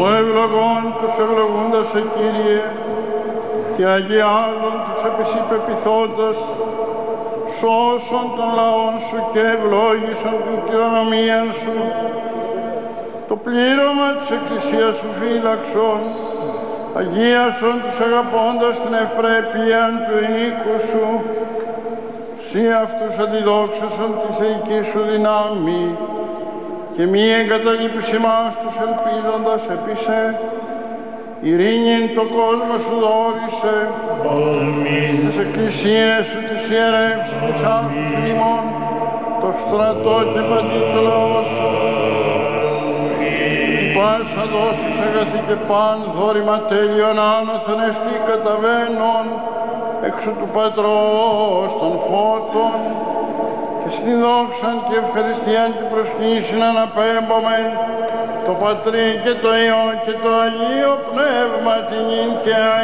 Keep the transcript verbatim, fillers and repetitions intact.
Ο ευλογών τους ευλογούντας σε Κύριε, και αγιάζων τους επισυπεπιθόντας, σώσον των λαών σου και ευλόγησον την κληρονομίαν σου, το πλήρωμα της Εκκλησίας σου φύλαξον, αγίασον τους αγαπώντας την ευπρέπεια του οίκου σου, σύ αυτούς αντιδόξασον τη θεϊκή σου δυνάμει, και μη εγκαταλείπεις εμάς τους ελπίζοντας επί σε, ειρήνην το κόσμο σου δόρισε, τις εκκλησίες σου τις ιερεύσεις, τις άκους ημών, το στρατό και παντή το λαό σου. Τι πάσα δώσεις αγαθή και παν δώρημα τέλειον άνωθεν εστί καταβαίνων, έξω του Πατρός των φώτων, και στην δόξαν και ευχαριστίαν και προσκύνησιν αναπέμπομεν, το Πατρί και το Υιό και το Αγίο Πνεύμα την και